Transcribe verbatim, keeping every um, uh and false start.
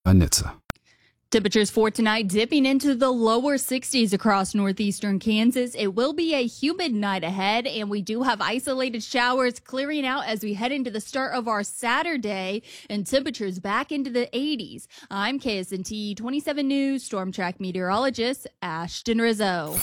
by N H T S A. Temperatures for tonight dipping into the lower sixties across northeastern Kansas. It will be a humid night ahead, and we do have isolated showers clearing out as we head into the start of our Saturday, and temperatures back into the eighties. I'm K S N T twenty-seven News Storm Track meteorologist Ashton Rizzo.